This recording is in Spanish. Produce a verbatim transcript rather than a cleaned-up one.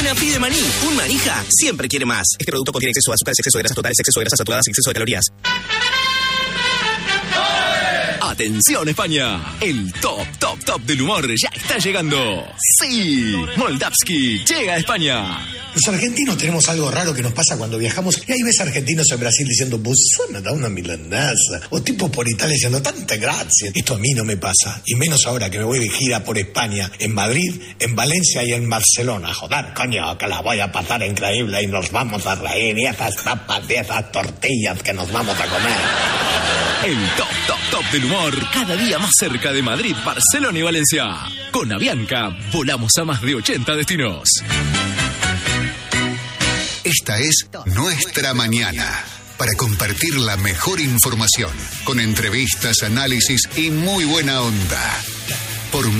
Una pide maní. Un manija siempre quiere más. Este producto contiene exceso de azúcares, exceso de grasas totales, exceso de grasas saturadas y exceso de calorías. Atención España, el top, top, top del humor ya está llegando. Sí, Moldavsky llega a España. Los argentinos tenemos algo raro que nos pasa cuando viajamos y ahí ves argentinos en Brasil diciendo vos me da una milanesa, o tipos por Italia diciendo tanta gracia. Esto a mí no me pasa, y menos ahora que me voy de gira por España, en Madrid, en Valencia y en Barcelona. Joder, coño, que la voy a pasar increíble y nos vamos a reír, y esas tapas y esas tortillas que nos vamos a comer. El top, top, top del humor, cada día más cerca de Madrid, Barcelona y Valencia. Con Avianca, volamos a más de ochenta destinos. Esta es Nuestra Mañana, para compartir la mejor información, con entrevistas, análisis y muy buena onda. Por